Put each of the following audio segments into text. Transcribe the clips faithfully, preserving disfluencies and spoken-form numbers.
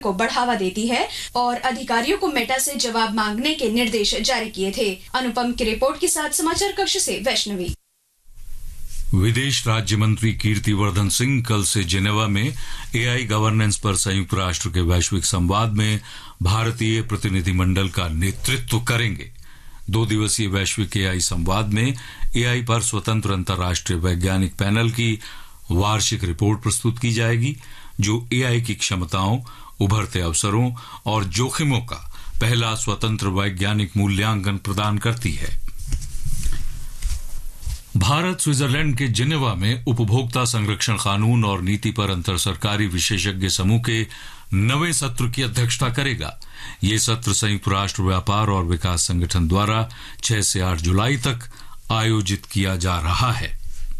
को बढ़ावा देती है और अधिकारियों को मेटा से जवाब मांगने के निर्देश जारी किए थे। अनुपम की रिपोर्ट के साथ समाचार कक्ष से वैष्णवी। विदेश राज्य मंत्री कीर्तिवर्धन सिंह कल से जिनेवा में एआई गवर्नेंस पर संयुक्त राष्ट्र के वैश्विक संवाद में भारतीय प्रतिनिधिमंडल का नेतृत्व करेंगे। दो दिवसीय वैश्विक एआई संवाद में एआई पर स्वतंत्र अंतर्राष्ट्रीय वैज्ञानिक पैनल की वार्षिक रिपोर्ट प्रस्तुत की जाएगी, जो एआई की क्षमताओं, उभरते अवसरों और जोखिमों का पहला स्वतंत्र वैज्ञानिक मूल्यांकन प्रदान करती है। भारत स्विट्जरलैंड के जिनेवा में उपभोक्ता संरक्षण कानून और नीति पर अंतर सरकारी विशेषज्ञ समूह के नवे सत्र की अध्यक्षता करेगा। ये सत्र संयुक्त राष्ट्र व्यापार और विकास संगठन द्वारा छह से आठ जुलाई तक आयोजित किया जा रहा है।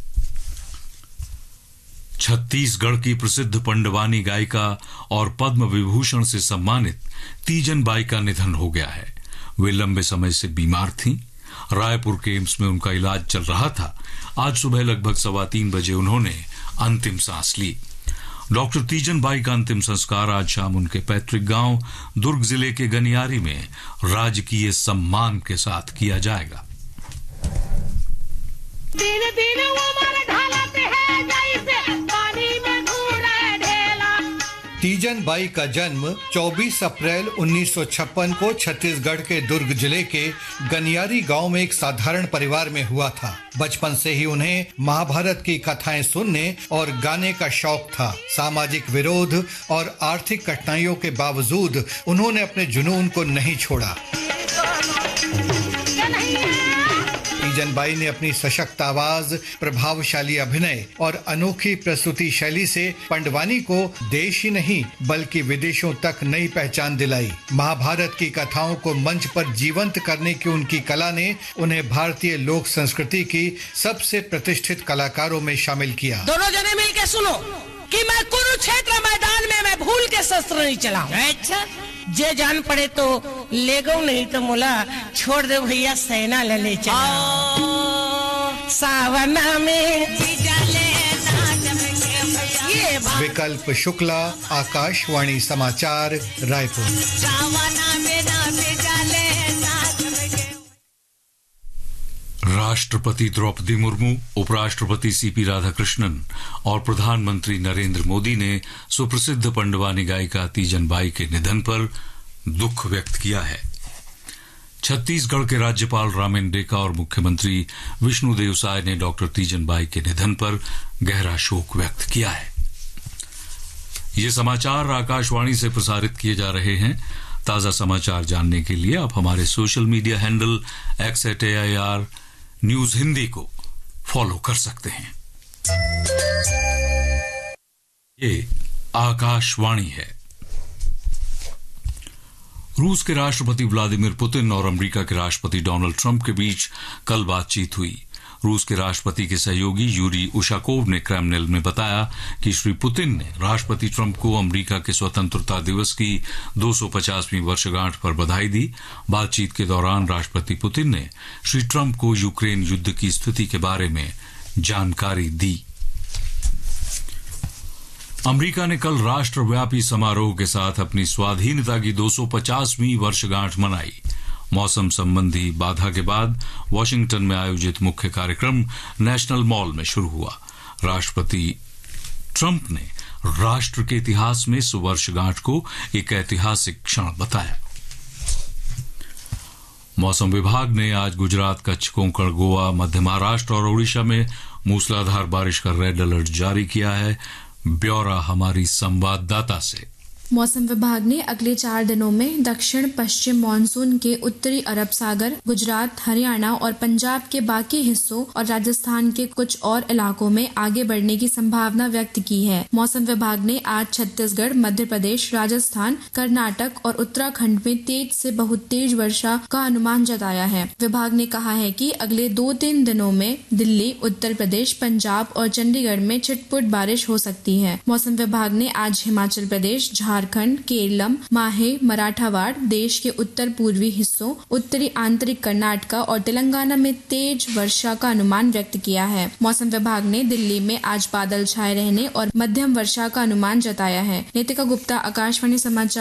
छत्तीसगढ़ की प्रसिद्ध पंडवानी गायिका और पद्म विभूषण से सम्मानित तीजन बाई का निधन हो गया है। वे लंबे समय से बीमार थीं। रायपुर के एम्स में उनका इलाज चल रहा था। आज सुबह लगभग सवा तीन बजे उन्होंने अंतिम सांस ली। डॉक्टर तीजन बाई का अंतिम संस्कार आज शाम उनके पैतृक गांव दुर्ग जिले के गनियारी में राजकीय सम्मान के साथ किया जाएगा। दिन दिन वो तीजन बाई का जन्म चौबीस अप्रैल उन्नीस सौ छप्पन को छत्तीसगढ़ के दुर्ग जिले के गनियारी गांव में एक साधारण परिवार में हुआ था। बचपन से ही उन्हें महाभारत की कथाएं सुनने और गाने का शौक था। सामाजिक विरोध और आर्थिक कठिनाइयों के बावजूद उन्होंने अपने जुनून को नहीं छोड़ा। तीजन बाई ने अपनी सशक्त आवाज, प्रभावशाली अभिनय और अनोखी प्रस्तुति शैली से पंडवानी को देश ही नहीं बल्कि विदेशों तक नई पहचान दिलाई। महाभारत की कथाओं को मंच पर जीवंत करने की उनकी कला ने उन्हें भारतीय लोक संस्कृति की सबसे प्रतिष्ठित कलाकारों में शामिल किया। दोनों जने मिलकर सुनो कि मैं कुरुक्षेत्र मैदान में मैं भूल के शस्त्र नहीं चलाऊं। अच्छा, जे जान पड़े तो ले गो, नहीं तो मोला छोड़ दे भैया, सेना ले ले चला सावना में। ये विकल्प शुक्ला, आकाशवाणी समाचार, रायपुर। राष्ट्रपति द्रौपदी मुर्मू, उपराष्ट्रपति सीपी राधाकृष्णन और प्रधानमंत्री नरेंद्र मोदी ने सुप्रसिद्ध पंडवानी गायिका तीजन बाई के निधन पर दुख व्यक्त किया है। छत्तीसगढ़ के राज्यपाल रामेन डेका और मुख्यमंत्री विष्णुदेव साय ने डॉक्टर तीजन बाई के निधन पर गहरा शोक व्यक्त किया है। ये समाचार आकाशवाणी से प्रसारित किए जा रहे हैं। ताजा समाचार जानने के लिए आप हमारे social media handle x eight A I R news Hindi को फॉलो कर सकते हैं। ये आकाशवाणी है। रूस के राष्ट्रपति व्लादिमीर पुतिन और अमेरिका के राष्ट्रपति डोनाल्ड ट्रंप के बीच कल बातचीत हुई। रूस के राष्ट्रपति के सहयोगी यूरी उशाकोव ने क्रेमलिन में बताया कि श्री पुतिन ने राष्ट्रपति ट्रंप को अमेरिका के स्वतंत्रता दिवस की दो सौ पचासवीं वर्षगांठ पर बधाई दी। बातचीत के दौरान राष्ट्रपति पुतिन ने श्री ट्रंप को यूक्रेन युद्ध की स्थिति के बारे में जानकारी दी। अमेरिका ने कल राष्ट्रव्यापी समारोह के साथ अपनी स्वाधीनता की दो सौ पचासवीं वर्षगांठ मनाई। मौसम संबंधी बाधा के बाद वॉशिंगटन में आयोजित मुख्य कार्यक्रम नेशनल मॉल में शुरू हुआ। राष्ट्रपति ट्रंप ने राष्ट्र के इतिहास में इस वर्षगांठ को एक ऐतिहासिक क्षण बताया। मौसम विभाग ने आज गुजरात, कच्छ, कोंकण, गोवा, मध्य महाराष्ट्र और ओडिशा में मूसलाधार बारिश का रेड अलर्ट जारी किया है। ब्यौरा हमारी संवाददाता से। मौसम विभाग ने अगले चार दिनों में दक्षिण पश्चिम मानसून के उत्तरी अरब सागर, गुजरात, हरियाणा और पंजाब के बाकी हिस्सों और राजस्थान के कुछ और इलाकों में आगे बढ़ने की संभावना व्यक्त की है। मौसम विभाग ने आज छत्तीसगढ़, मध्य प्रदेश, राजस्थान, कर्नाटक और उत्तराखंड में तेज से बहुत तेज वर्षा का अनुमान जताया है। विभाग ने कहा है कि अगले दो तीन दिनों में दिल्ली, उत्तर प्रदेश, पंजाब और चंडीगढ़ में छिटपुट बारिश हो सकती है। मौसम विभाग ने आज हिमाचल प्रदेश, झारखंड झारखंड, केरलम, माहे, मराठावाड़, देश के उत्तर पूर्वी हिस्सों, उत्तरी आंतरिक कर्नाटक और तेलंगाना में तेज वर्षा का अनुमान व्यक्त किया है। मौसम विभाग ने दिल्ली में आज बादल छाए रहने और मध्यम वर्षा का अनुमान जताया है। नीतिका गुप्ता, आकाशवाणी समाचार,